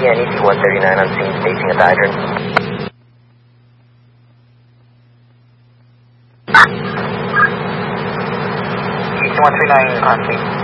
again, EC-139 on scene, staging a hydrant. EC-139 on scene.